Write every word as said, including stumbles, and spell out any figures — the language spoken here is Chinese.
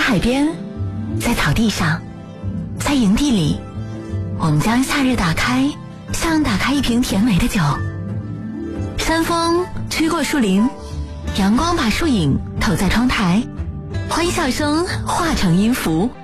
海边，在草地上，在营地里，我们将夏日打开，像打开一瓶甜美的酒。山风吹过树林，阳光把树影透在窗台，欢笑声化成音符。